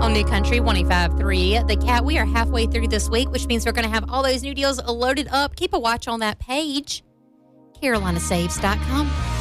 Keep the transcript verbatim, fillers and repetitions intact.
on New Country one oh five point three. The Cat, we are halfway through this week, which means we're going to have all those new deals loaded up. Keep a watch on that page, carolina saves dot com.